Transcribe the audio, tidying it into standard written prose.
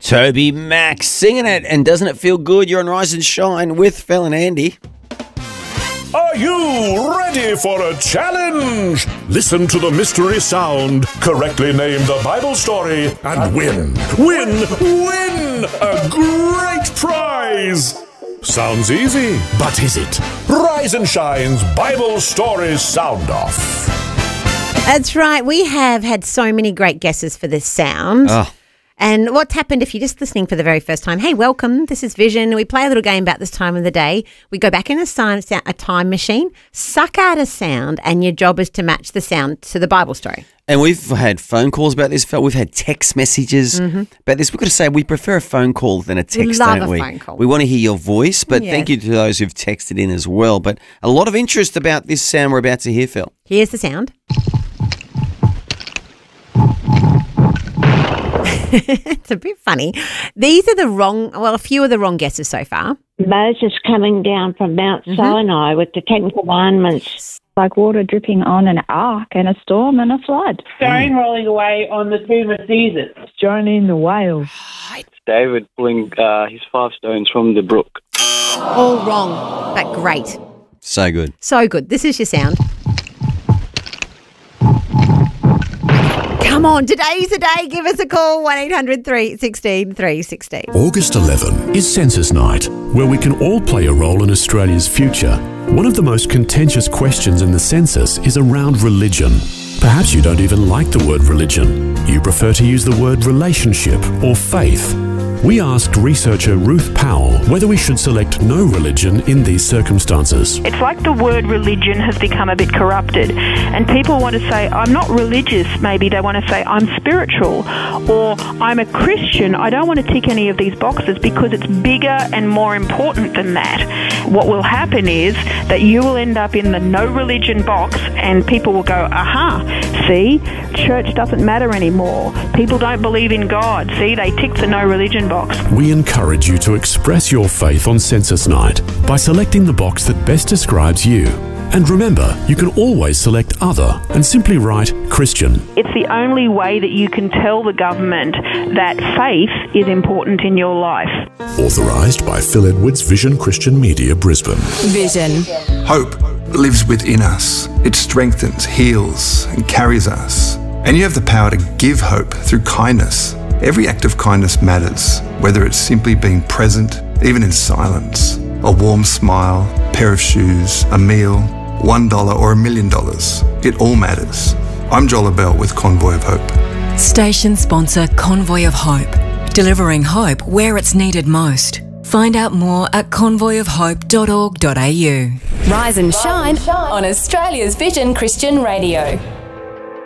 Toby Mac singing it, and doesn't it feel good? You're on Rise and Shine with Phil and Andy. Are you ready for a challenge? Listen to the mystery sound, correctly name the Bible story, and win a great prize. Sounds easy, but is it? Rise and Shine's Bible Story Sound Off. That's right. We have had so many great guesses for this sound. Oh. And what's happened if you're just listening for the very first time? Hey, welcome. This is Vision. We play a little game about this time of the day. We go back in a time machine, suck out a sound, and your job is to match the sound to the Bible story. And we've had phone calls about this. We've had text messages about this. We've got to say we prefer a phone call than a text, don't we? Phone call. We want to hear your voice, but thank you to those who've texted in as well. But a lot of interest about this sound we're about to hear, Phil. Here's the sound. It's a bit funny. These are a few of the wrong guesses so far. Moses coming down from Mount Sinai with the Ten Commandments. Like water dripping on an ark and a storm and a flood. Stone rolling away on the tomb of Jesus. Jonah in the whale. David pulling his 5 stones from the brook. All wrong, but great. So good. So good. This is your sound. Come on, today's the day. Give us a call, 1-800-316-316. August 11 is Census Night, where we can all play a role in Australia's future. One of the most contentious questions in the census is around religion. Perhaps you don't even like the word religion. You prefer to use the word relationship or faith. We asked researcher Ruth Powell whether we should select no religion in these circumstances. It's like the word religion has become a bit corrupted, and people want to say, I'm not religious. Maybe they want to say, I'm spiritual, or I'm a Christian. I don't want to tick any of these boxes because it's bigger and more important than that. What will happen is that you will end up in the no religion box, and people will go, aha, see, church doesn't matter anymore. People don't believe in God. See, they tick the no religion box. We encourage you to express your faith on Census Night by selecting the box that best describes you. And remember, you can always select other and simply write Christian. It's the only way that you can tell the government that faith is important in your life. Authorised by Phil Edwards, Vision Christian Media, Brisbane. Vision. Hope lives within us. It strengthens, heals, and carries us. And you have the power to give hope through kindness. Every act of kindness matters, whether it's simply being present, even in silence. A warm smile, a pair of shoes, a meal, $1 or $1 million. It all matters. I'm Joel Bell with Convoy of Hope. Station sponsor Convoy of Hope. Delivering hope where it's needed most. Find out more at convoyofhope.org.au. Rise and shine on Australia's Vision Christian Radio.